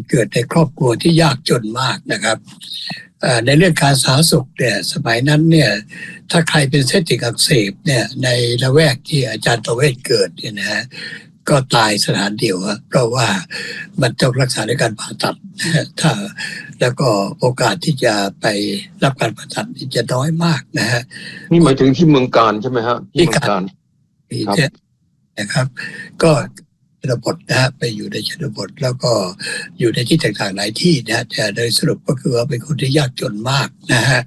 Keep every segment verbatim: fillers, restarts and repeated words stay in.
เกิดในครอบครัวที่ยากจนมากนะครับในเรื่องการสาธารณสุขเนี่ยสมัยนั้นเนี่ยถ้าใครเป็นเส้นติ่งอักเสบเนี่ยในละแวกที่อาจารย์ประเวศเกิดเนี่ยนะฮะก็ตายสถานเดียวครับเพราะว่ามันต้องรักษาด้วยการผ่าตัดถ้าแล้วก็โอกาสที่จะไปรับการผ่าตัดจะน้อยมากนะฮะนี่หมายถึงที่เมืองการใช่ไหมฮะที่เมืองการนะครับก็ชนบทนะฮะไปอยู่ในชนบทแล้วก็อยู่ในที่ต่างๆหลายที่นะแต่โดยสรุปก็คือว่าเป็นคนที่ยากจนมากนะฮะ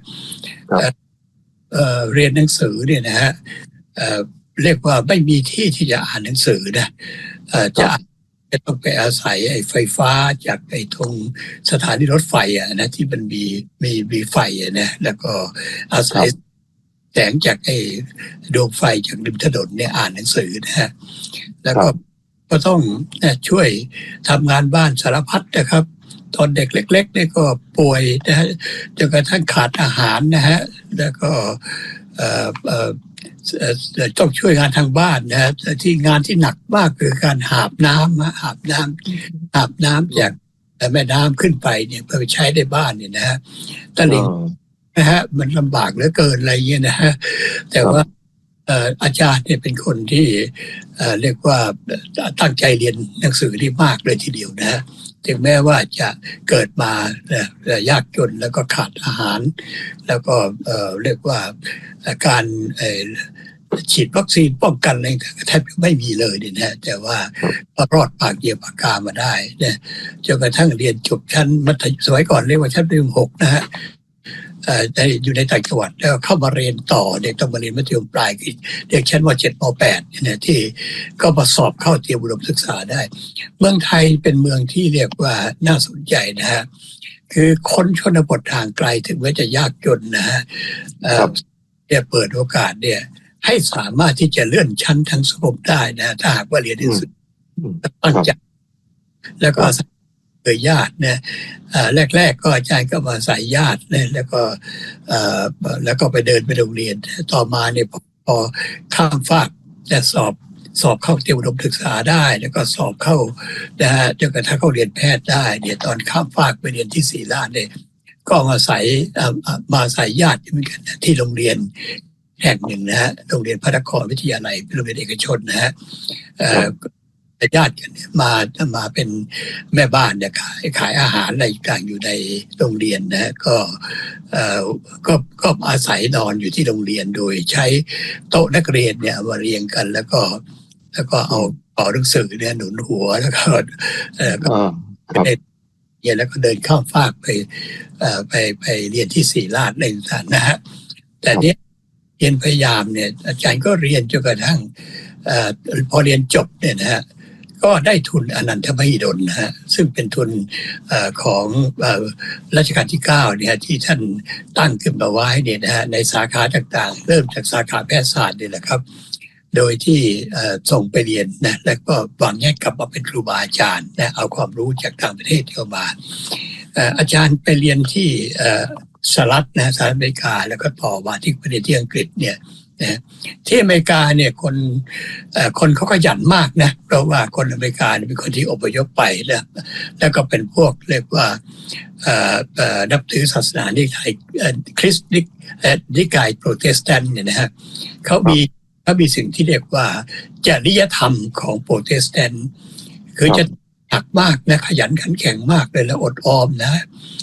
เรียนหนังสือเนี่ยนะฮะเรียกว่าไม่มีที่ที่จะอ่านหนังสือนะจะจะต้องไปอาศัยไอ้ไฟฟ้าจากไอ้ตรงสถานีรถไฟอ่ะนะที่มันมีมีมีไฟอ่ะนะแล้วก็อาศัยแสงจากไอ้ดวงไฟจากริมถนนเนี่ยอ่านหนังสือนะฮะแล้วก็ก็ต้องช่วยทำงานบ้านสารพัดนะครับตอนเด็กเล็กๆเนี่ยก็ป่วยนะฮะจนกระทั่งขาดอาหารนะฮะแล้วก็เอ่อเอ่อต้องช่วยงานทางบ้านนะฮะที่งานที่หนักมากคือการหาบน้ำหาบน้ำหาบน้ำจากแม่น้ำขึ้นไปเนี่ยเพื่อไปใช้ในบ้านเนี่ยนะฮะตะลิ่งนะฮะมันลำบากเหลือเกินอะไรเงี้ยนะฮะแต่ว่าอาจารย์เนี่ยเป็นคนที่เรียกว่าตั้งใจเรียนหนังสือที่มากเลยทีเดียวนะฮะถึงแม้ว่าจะเกิดมายากจนแล้วก็ขาดอาหารแล้วก็เรียกว่าการฉีดวัคซีนป้องกันอะไรแทบไม่มีเลยเนี่ยนะแต่ว่ารอดปากเหยียบปากกามาได้เนี่ยจนกระทั่งเรียนจบชั้นมัธยมสมัยก่อนเรียกว่าชั้นประถมหกนะฮะได้อยู่ในต่างจังหวัดแล้วเข้ามาเรียนต่อเด็กต้องมาเรียนมัธยมปลายคือเด็กชั้นม.เจ็ด ม.แปดเนี่ยที่ก็มาสอบเข้าเตรียมอุดมศึกษาได้เมืองไทยเป็นเมืองที่เรียกว่าน่าสนใจนะฮะคือคนชนบททางไกลถึงแม้จะยากจนนะฮะเนี่ยเปิดโอกาสเนี่ยให้สามารถที่จะเลื่อนชั้นทางสังคมได้นะถ้าหากว่าเรียนที่สุดตั้งใจแล้วก็เกิดญาติเนี่ยแรกๆก็อาจารย์ก็มาใส่ญาติเนี่ยแล้วก็แล้วก็ไปเดินไปโรงเรียนต่อมาเนี่ยพอข้ามฟากจะสอบสอบเข้าเตรียมอุดมศึกษาได้แล้วก็สอบเข้านะฮะจนกระทั่งเข้าเรียนแพทย์ได้เนี่ยตอนข้ามฟากไปเรียนที่ศรีราชเนี่ยก็มาใส่มาใส่ญาติเหมือนกันที่โรงเรียนแห่งหนึ่งนะฮะโรงเรียนพระนครวิทยาลัยเป็นโรงเรียนเอกชนนะฮะญาติกันมามาเป็นแม่บ้านเนี่ยขายขายอาหารอะไรต่างอยู่ในโรงเรียนนะก็เอ่อก็ก็อาศัยนอนอยู่ที่โรงเรียนโดยใช้โต๊ะนักเรียนเนี่ยมาเรียงกันแล้วก็แล้วก็เอาต่อหนังสือเนี่ยหนุนหัวแล้วก็เอ่อก็เรียนแล้วก็เดินข้ามฟากไปเอ่อไปไปเรียนที่ศรีราชอะไรต่างๆนะฮะแต่เนี้ยเรียนพยายามเนี่ยอาจารย์ก็เรียนจนกระทั่งเอ่อพอเรียนจบเนี่ยนะฮะก็ได้ทุนอนันทมหิดลนะฮะซึ่งเป็นทุนเอ่อของเอ่อรัชกาลที่เก้าเนี่ยที่ท่านตั้งขึ้นมาไว้เนี่ยนะฮะในสาขาต่างๆเริ่มจากสาขาแพทยศาสตร์นี่แหละครับโดยที่เอ่อส่งไปเรียนนะแล้วก็หวังให้กลับมาเป็นครูบาอาจารย์นะเอาความรู้จากต่างประเทศเข้ามาเอ่ออาจารย์ไปเรียนที่เอ่อสหรัฐนะสหรัฐอเมริกาแล้วก็ต่อมาที่ประเทศที่อังกฤษเนี่ยนะที่อเมริกาเนี่ยคนเอ่อคนเขาก็หยันมากนะเพราะว่าคนอเมริกาเป็นคนที่อพยพไปแล้วแล้วก็เป็นพวกเรียกว่าเอ่อเอ่อนับถือศาสนานิกายคริสต์นิกนิกายโปรเตสแตนต์เนี่ยนะฮะเขามีเขามีสิ่งที่เรียกว่าจริยธรรมของโปรเตสแตนต์คือจะหนักมากนะขยันขันแข็งมากเลยแล้วอดออมนะ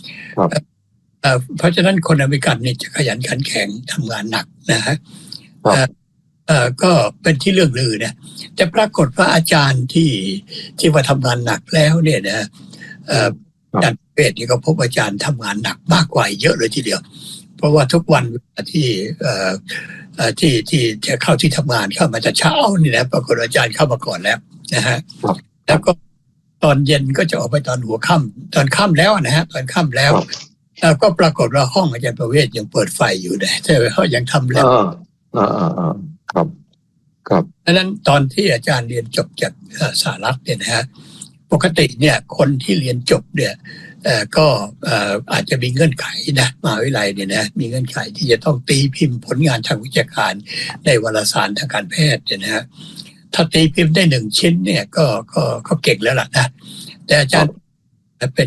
เพราะฉะนั้นคนอเมริกันเนี่ยจะขยันขันแข็งทำงานหนักนะฮะเอ่อก็เป็นที่เรื่องลือนะแต่ปรากฏว่าอาจารย์ที่ที่ว่าทำงานหนักแล้วเนี่ยนะเอ่ออาจารย์เวทนี่ก็พบอาจารย์ทำงานหนักมากกว่าเยอะเลยทีเดียวเพราะว่าทุกวันที่เอ่อเอ่อที่ที่จะเข้าที่ทำงานเข้ามาจะเช้านี่นะปรากฏอาจารย์เข้ามาก่อนแล้วนะฮะแล้วก็ตอนเย็นก็จะออกไปตอนหัวค่ำตอนค่ำแล้วนะฮะตอนค่ำแล้วแล้วก็ปรากฏว่าห้องอาจารย์ประเวศยังเปิดไฟอยู่นะแต่เขายังทำแล้วอ่าอ่าอ่าครับครับดังนั้นตอนที่อาจารย์เรียนจบจากสหรัฐเนี่ยนะฮะปกติเนี่ยคนที่เรียนจบเนี่ยเอ่อก็เอ่ออาจจะมีเงื่อนไขนะมหาวิทยาลัยเนี่ยนะมีเงื่อนไขที่จะต้องตีพิมพ์ผลงานทางวิชาการในวารสารทางการแพทย์เนี่ยนะฮะถ้าตีพิมพ์ได้หนึ่งชิ้นเนี่ยก็ก็ก็เก่งแล้วล่ะนะแต่อาจารย์เป็น